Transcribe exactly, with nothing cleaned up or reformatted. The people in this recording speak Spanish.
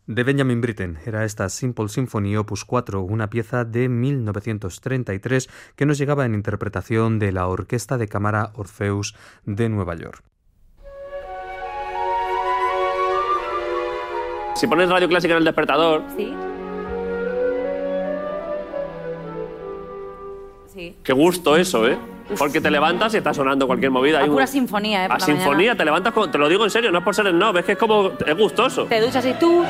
De Benjamin Britten era esta Simple Symphony opus cuatro, una pieza de mil novecientos treinta y tres que nos llegaba en interpretación de la Orquesta de Cámara Orpheus de Nueva York. Si pones radio clásica en el despertador... Sí. Sí. Qué gusto eso, ¿eh? Porque te levantas y está sonando cualquier movida. A Hay pura un... sinfonía, ¿eh? Por A la sinfonía, mañana. te levantas, con... te lo digo en serio, no es por ser el no, ves que es como... es gustoso. Te duchas y tú...